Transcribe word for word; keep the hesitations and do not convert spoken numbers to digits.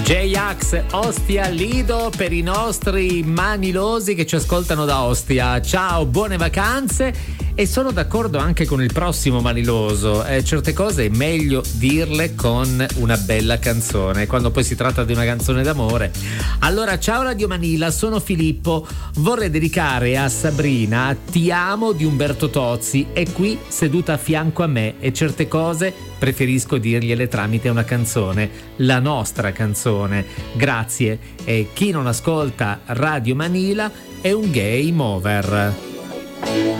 J-Ax, Ostia Lido, per i nostri manilosi che ci ascoltano da Ostia. Ciao, buone vacanze. E sono d'accordo anche con il prossimo maniloso, eh, certe cose è meglio dirle con una bella canzone, quando poi si tratta di una canzone d'amore. Allora, ciao Radio Manila, sono Filippo, vorrei dedicare a Sabrina Ti amo di Umberto Tozzi, è qui seduta a fianco a me e certe cose preferisco dirgliele tramite una canzone, la nostra canzone. Grazie. E chi non ascolta Radio Manila è un game over.